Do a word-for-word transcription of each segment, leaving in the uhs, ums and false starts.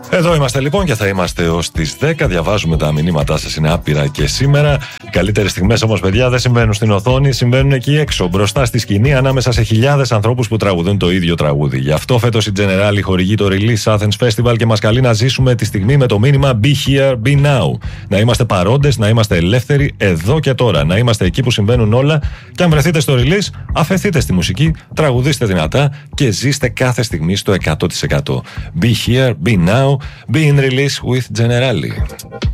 Εδώ είμαστε λοιπόν και θα είμαστε ως τις δέκα. Διαβάζουμε τα μηνύματά σας, είναι άπειρα και σήμερα. Οι καλύτερες στιγμές όμως, παιδιά, δεν συμβαίνουν στην οθόνη, συμβαίνουν εκεί έξω, μπροστά στη σκηνή, ανάμεσα σε χιλιάδες ανθρώπους που τραγουδούν το ίδιο τραγούδι. Γι' αυτό φέτος η Generali χορηγεί το Release Athens Festival και μας καλεί να ζήσουμε τη στιγμή με το μήνυμα Be here, be now. Να είμαστε παρόντες, να είμαστε ελεύθεροι εδώ και τώρα. Να είμαστε εκεί που συμβαίνουν όλα. Και αν βρεθείτε στο Release, αφαιθείτε στη μουσική, τραγουδίστε δυνατά και ζήστε κάθε στιγμή στο εκατό τοις εκατό. Be here, be now. Be in release with Generali.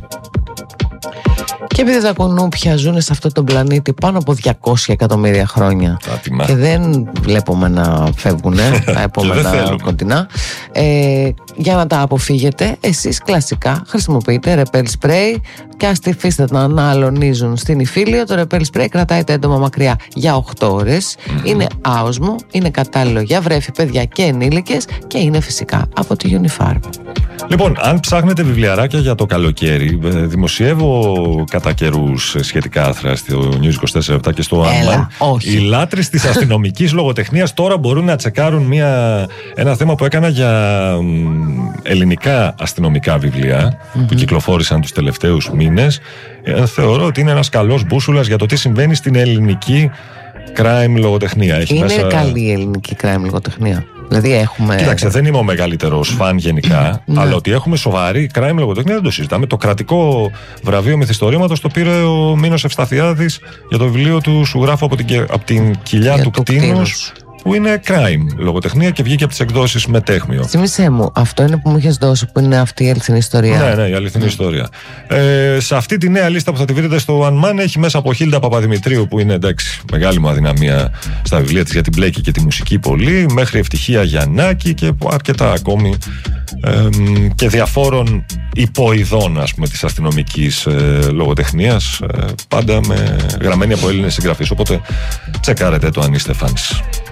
Και επειδή τα κουνούπια ζουν σε αυτόν τον πλανήτη πάνω από διακόσια εκατομμύρια χρόνια Άτιμα. και δεν βλέπουμε να φεύγουν τα επόμενα κοντινά, ε, για να τα αποφύγετε, εσείς κλασικά χρησιμοποιείτε Repel Spray και ας τη αφήσετε να αλωνίζουν στην Ιφίλιο. Το Repel Spray κρατάει τα έντομα μακριά για οκτώ ώρες, mm-hmm. είναι άοσμο, είναι κατάλληλο για βρέφη, παιδιά και ενήλικες και είναι φυσικά από τη Unifarm. Λοιπόν, αν ψάχνετε βιβλιαράκια για το καλοκαίρι, δημοσιεύω κατά καιρούς σχετικά άρθρα στο News είκοσι τέσσερα επτά και στο Άμαν. Οι λάτρεις της αστυνομικής λογοτεχνίας τώρα μπορούν να τσεκάρουν μια, ένα θέμα που έκανα για ελληνικά αστυνομικά βιβλία mm-hmm. που κυκλοφόρησαν τους τελευταίους μήνες. Ε, θεωρώ ότι είναι ένας καλός μπούσουλας για το τι συμβαίνει στην ελληνική crime λογοτεχνία. Έχει είναι μέσα... καλή η ελληνική crime λογοτεχνία. Δηλαδή έχουμε... Κοίταξε, δεν είμαι ο μεγαλύτερος φαν γενικά, αλλά ότι έχουμε σοβαρή crime λογοτεχνία δεν το συζητάμε. Το κρατικό βραβείο μυθιστορήματος το πήρε ο Μίνος Ευσταθιάδης για το βιβλίο του «Σου γράφω από την, από την κοιλιά για του κτήνους», που είναι crime λογοτεχνία και βγήκε από τις εκδόσεις Μετέχμιο. Θύμισέ μου, αυτό είναι που μου είχες δώσει, που είναι αυτή η αληθινή ιστορία. Ναι, ναι, η αληθινή mm. ιστορία. Ε, σε αυτή τη νέα λίστα που θα τη βρείτε στο Unman έχει μέσα από Χίλτα Παπαδημητρίου, που είναι εντάξει, μεγάλη μου αδυναμία στα βιβλία της, γιατί μπλέκει και τη μουσική πολύ, μέχρι Ευτυχία Γιαννάκη και αρκετά ακόμη. Ε, και διαφόρων υποειδών, ας πούμε, της αστυνομικής ε, λογοτεχνίας, ε, πάντα με, γραμμένη από Έλληνες συγγραφείς. Οπότε τσεκάρετε το αν είστε φανς.